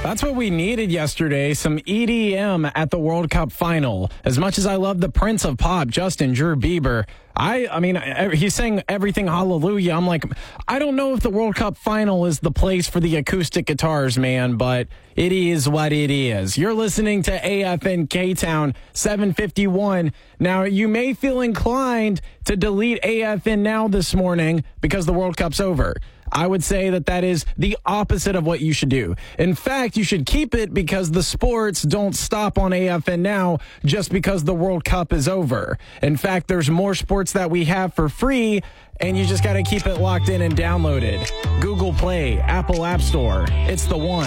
That's what we needed yesterday, some EDM at the World Cup final. As much as I love the Prince of Pop, Justin Drew Bieber, I mean, he's saying everything hallelujah. I'm like, I don't know if the World Cup final is the place for the acoustic guitars, man, but it is what it is. You're listening to AFN K-Town 751. Now, you may feel inclined to delete AFN Now this morning because the World Cup's over. I would say that is the opposite of what you should do. In fact, you should keep it because the sports don't stop on AFN Now just because the World Cup is over. In fact, there's more sports that we have for free, and you just got to keep it locked in and downloaded. Google Play, Apple App Store. It's the one.